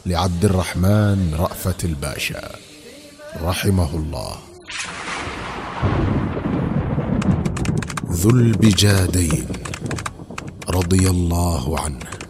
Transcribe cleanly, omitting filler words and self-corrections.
لعبد الرحمن رأفت الباشا رحمه الله. ذو البجادين رضي الله عنه.